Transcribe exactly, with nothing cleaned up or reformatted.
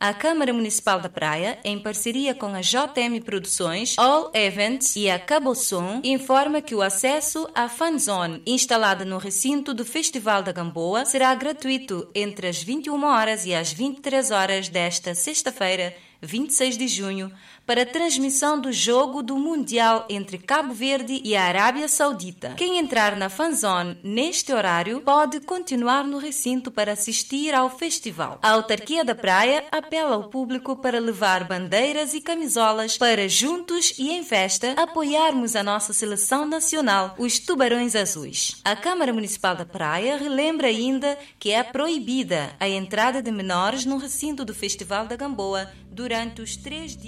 A Câmara Municipal da Praia, em parceria com a J M Produções, All Events e a Cabosom, informa que o acesso à fanzone instalada no recinto do Festival da Gamboa será gratuito entre as vinte e uma horas e as vinte e três horas desta sexta-feira, vinte e seis de junho, para a transmissão do jogo do Mundial entre Cabo Verde e a Arábia Saudita. Quem entrar na fanzone neste horário pode continuar no recinto para assistir ao festival. A Autarquia da Praia apela ao público para levar bandeiras e camisolas para juntos e em festa apoiarmos a nossa seleção nacional, os Tubarões Azuis. A Câmara Municipal da Praia relembra ainda que é proibida a entrada de menores no recinto do Festival da Gamboa durante os três dias